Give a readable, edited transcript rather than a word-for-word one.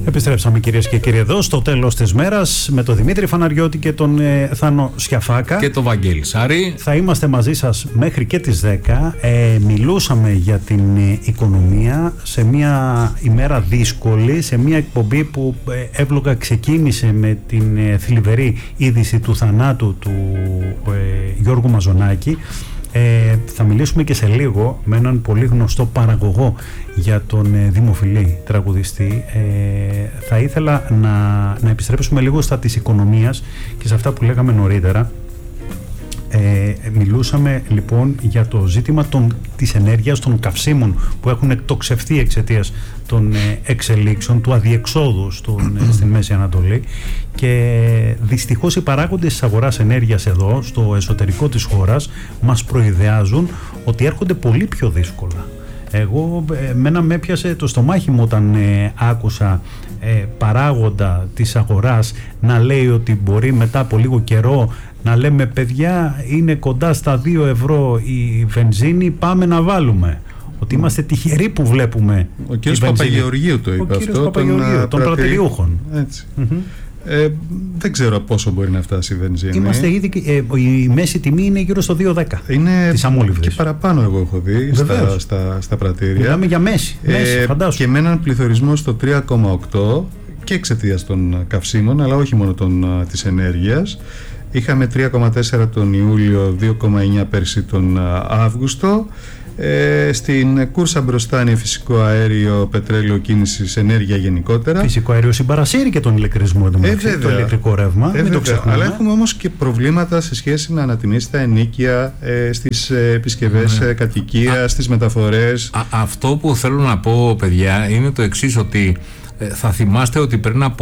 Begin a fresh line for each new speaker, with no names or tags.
Επιστρέψαμε κυρίες και κύριοι εδώ στο τέλος της μέρας με τον Δημήτρη Φαναριώτη και τον Θάνο Σιαφάκα
και τον Βαγγέλη Σάρη.
Θα είμαστε μαζί σας μέχρι και τις 10. Μιλούσαμε για την οικονομία σε μια ημέρα δύσκολη, σε μια εκπομπή που εύλογα ξεκίνησε με την θλιβερή είδηση του θανάτου του Γιώργου Μαζονάκη. Θα μιλήσουμε και σε λίγο με έναν πολύ γνωστό παραγωγό για τον δημοφιλή τραγουδιστή. Θα ήθελα να επιστρέψουμε λίγο στα της οικονομίας και σε αυτά που λέγαμε νωρίτερα. Μιλούσαμε λοιπόν για το ζήτημα της ενέργειας, των καυσίμων που έχουν εκτοξευθεί εξαιτίας των εξελίξεων, του αδιεξόδου στην Μέση Ανατολή, και δυστυχώς οι παράγοντες της αγοράς ενέργειας εδώ στο εσωτερικό της χώρας μας προειδεάζουν ότι έρχονται πολύ πιο δύσκολα. Εμένα με έπιασε το στομάχι μου όταν άκουσα παράγοντα της αγοράς να λέει ότι μπορεί μετά από λίγο καιρό να λέμε παιδιά είναι κοντά στα 2 ευρώ η βενζίνη, πάμε να βάλουμε. Ότι είμαστε τυχεροί που βλέπουμε.
Ο κύριος Παπαγεωργίου το είπε αυτό,
των πρατηριούχων.
Έτσι. Δεν ξέρω πόσο μπορεί να φτάσει η βενζίνη.
Είμαστε ήδη, η μέση τιμή είναι γύρω στο 2,10 της αμόλυβδης.
Και παραπάνω εγώ έχω δει στα πρατήρια.
Μιλάμε για μέση, φαντάσου.
Και με έναν πληθωρισμό στο 3,8 και εξαιτίας των καυσίμων, αλλά όχι μόνο της ενέργειας. Είχαμε 3,4 τον Ιούλιο, 2,9 πέρσι τον Αύγουστο. Στην κούρσα μπροστά είναι φυσικό αέριο, πετρέλαιο, κίνησης, ενέργεια γενικότερα.
Φυσικό αέριο συμπαρασύρει και τον ηλεκτρισμό, το ηλεκτρικό ρεύμα. Μην το ξεχνάμε.
Αλλά έχουμε όμως και προβλήματα σε σχέση με ανατιμήσεις στα ενοίκια, στις επισκευές κατοικίας, στις μεταφορές.
Αυτό που θέλω να πω, παιδιά, είναι το εξής, ότι θα θυμάστε ότι πριν από